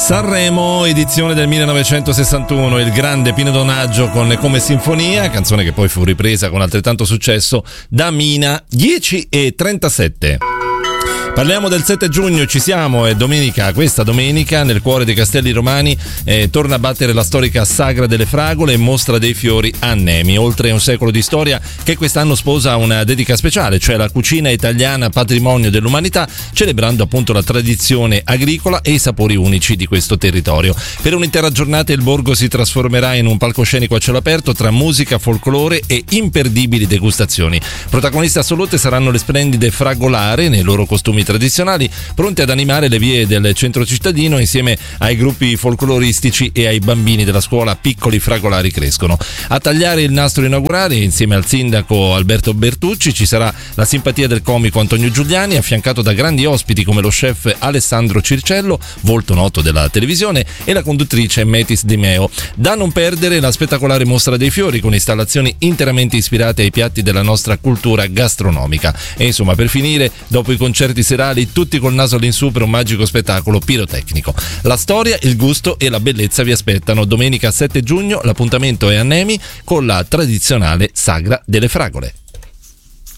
Sanremo, edizione del 1961, il grande Pino Donaggio con Come Sinfonia, canzone che poi fu ripresa con altrettanto successo da Mina. 10:37. Parliamo del 7 giugno, ci siamo, è domenica, questa domenica nel cuore dei Castelli Romani torna a battere la storica Sagra delle Fragole e Mostra dei Fiori a Nemi, oltre un secolo di storia che quest'anno sposa una dedica speciale, cioè la cucina italiana patrimonio dell'umanità, celebrando appunto la tradizione agricola e i sapori unici di questo territorio. Per un'intera giornata il borgo si trasformerà in un palcoscenico a cielo aperto tra musica, folklore e imperdibili degustazioni. Protagoniste assolute saranno le splendide fragolare nei loro costumi tradizionali, pronti ad animare le vie del centro cittadino insieme ai gruppi folcloristici e ai bambini della scuola Piccoli Fragolari Crescono. A tagliare il nastro inaugurale, insieme al sindaco Alberto Bertucci, ci sarà la simpatia del comico Antonio Giuliani, affiancato da grandi ospiti come lo chef Alessandro Circello, volto noto della televisione, e la conduttrice Metis Di Meo. Da non perdere la spettacolare Mostra dei Fiori, con installazioni interamente ispirate ai piatti della nostra cultura gastronomica. E insomma, per finire, dopo i concerti serali, tutti col naso all'insù per un magico spettacolo pirotecnico. La storia, il gusto e la bellezza vi aspettano. Domenica 7 giugno l'appuntamento è a Nemi con la tradizionale Sagra delle Fragole.